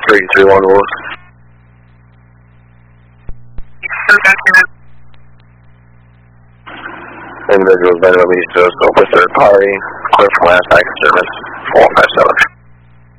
331 Wolves. Individuals been released to a scope of third party, clear from last active service, 457.